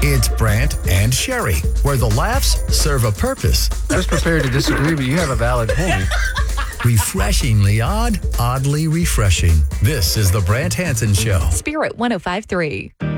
It's Brant and Sherry, where the laughs serve a purpose. I was prepared to disagree, but you have a valid point. Refreshingly odd, oddly refreshing. This is the Brant Hansen Show. Spirit 105.3.